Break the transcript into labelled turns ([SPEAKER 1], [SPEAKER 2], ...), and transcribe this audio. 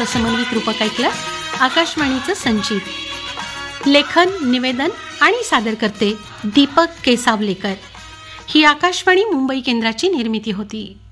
[SPEAKER 1] वाचनाचं समन्वित रूपक ऐकलं. आकाशवाणीचं संचित लेखन, निवेदन आणि सादर करते दीपक केसावलेकर. ही आकाशवाणी मुंबई केंद्राची निर्मिती होती.